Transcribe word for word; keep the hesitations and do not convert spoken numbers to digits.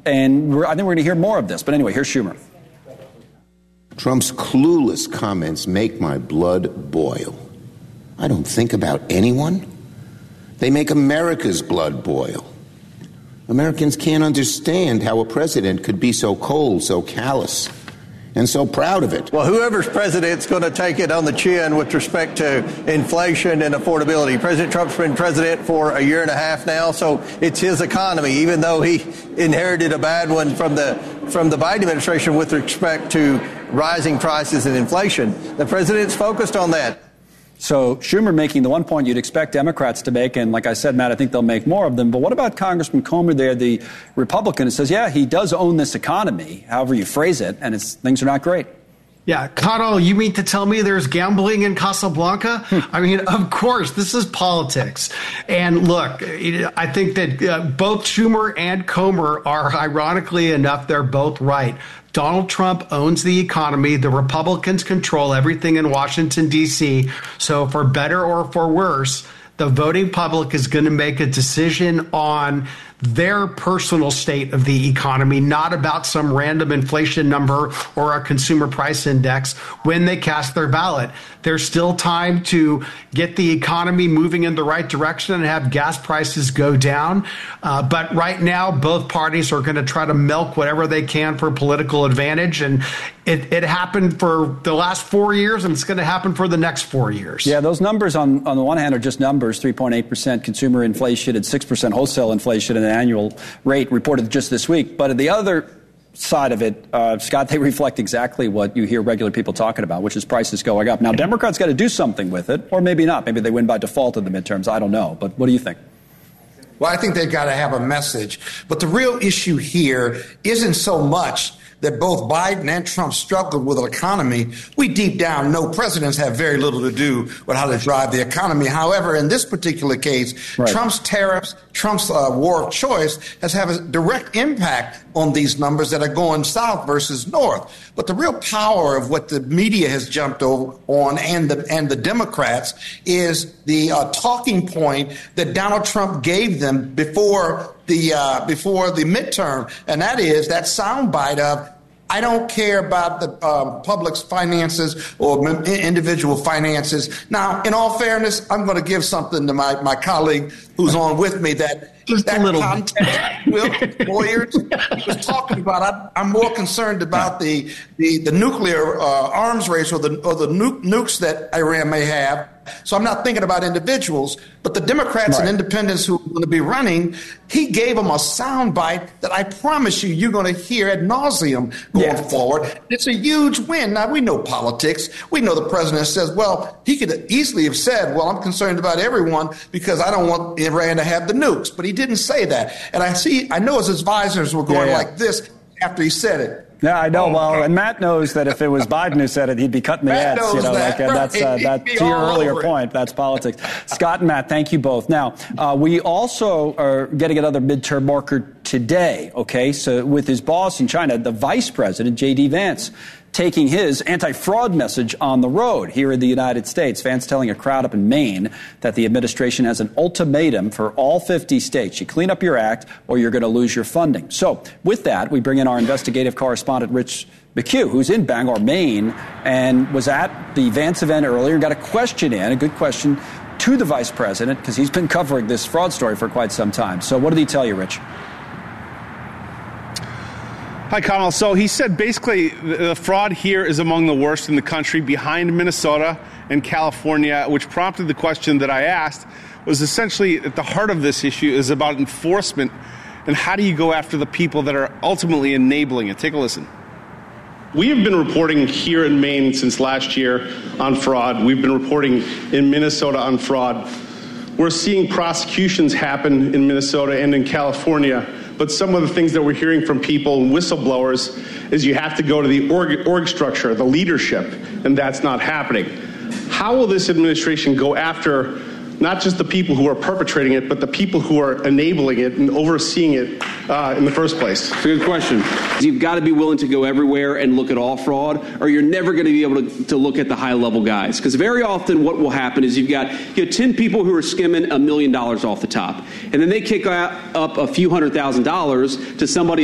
And we're, I think we're going to hear more of this. But anyway, here's Schumer. Trump's clueless comments make my blood boil. I don't think about anyone. They make America's blood boil. Americans can't understand how a president could be so cold, so callous, and so proud of it. Well, whoever's president's going to take it on the chin with respect to inflation and affordability. President Trump's been president for a year and a half now, so it's his economy, even though he inherited a bad one from the from the Biden administration with respect to rising prices and inflation. The president's focused on that. So Schumer making the one point you'd expect Democrats to make, and like I said, Matt, I think they'll make more of them. But what about Congressman Comer there, the Republican, who says, yeah, he does own this economy, however you phrase it, and it's, things are not great. Yeah, Connell, you mean to tell me there's gambling in Casablanca? I mean, of course, this is politics. And look, I think that uh, both Schumer and Comer are, ironically enough, they're both right. Donald Trump owns the economy. The Republicans control everything in Washington, D C. So for better or for worse, the voting public is going to make a decision on their personal state of the economy, not about some random inflation number or a consumer price index when they cast their ballot. There's still time to get the economy moving in the right direction and have gas prices go down. Uh, but right now, both parties are going to try to milk whatever they can for political advantage. And it, it happened for the last four years, and it's going to happen for the next four years. Yeah, those numbers on, on the one hand are just numbers, three point eight percent consumer inflation and six percent wholesale inflation and an annual rate reported just this week. But at the other side of it, uh, Scott, they reflect exactly what you hear regular people talking about, which is prices going up. Now, Democrats got to do something with it, or maybe not. Maybe they win by default in the midterms. I don't know. But what do you think? Well, I think they've got to have a message. But the real issue here isn't so much that both Biden and Trump struggled with the economy. We deep down know presidents have very little to do with how to drive the economy. However, in this particular case, right. Trump's tariffs, Trump's uh, war of choice has had a direct impact on these numbers that are going south versus north. But the real power of what the media has jumped over on and the and the Democrats is the uh, talking point that Donald Trump gave them before the uh, before the midterm, and that is that soundbite of, I don't care about the uh, public's finances or individual finances. Now, in all fairness, I'm going to give something to my, my colleague who's on with me that Just that a little context with lawyers was talking about. I, I'm more concerned about the the, the nuclear uh, arms race or the or the nu- nukes that Iran may have. So I'm not thinking about individuals, but the Democrats right. and independents who are going to be running, he gave them a soundbite that I promise you you're going to hear ad nauseum going yeah. forward. It's a huge win. Now, we know politics. We know the president says, well, he could easily have said, well, I'm concerned about everyone because I don't want Iran to have the nukes. But he didn't say that. And I see, I know his advisors were going yeah, yeah. like this after he said it. Yeah, I know. Oh, well, and Matt knows that if it was Biden who said it, he'd be cutting the Matt ads. You know, that. like uh, that's uh, that. To your earlier point, that's politics. Scott and Matt, thank you both. Now, uh, we also are getting another midterm marker today. Okay, so with his boss in China, the Vice President J D Vance, taking his anti-fraud message on the road here in the United States. Vance telling a crowd up in Maine that the administration has an ultimatum for all fifty states. You clean up your act or you're going to lose your funding. So with that, we bring in our investigative correspondent, Rich McHugh, who's in Bangor, Maine, and was at the Vance event earlier and got a question in, a good question, to the vice president, because he's been covering this fraud story for quite some time. So what did he tell you, Rich? Hi, Connell. So he said basically the fraud here is among the worst in the country, behind Minnesota and California, which prompted the question that I asked, was essentially at the heart of this issue is about enforcement and how do you go after the people that are ultimately enabling it? Take a listen. We have been reporting here in Maine since last year on fraud. We've been reporting in Minnesota on fraud. We're seeing prosecutions happen in Minnesota and in California. But some of the things that we're hearing from people and whistleblowers is you have to go to the org, org structure, the leadership, and that's not happening. How will this administration go after not just the people who are perpetrating it, but the people who are enabling it and overseeing it uh, in the first place? It's a good question. You've got to be willing to go everywhere and look at all fraud, or you're never going to be able to, to look at the high-level guys. Because very often what will happen is you've got you know, ten people who are skimming a million dollars off the top, and then they kick out, up a few hundred thousand dollars to somebody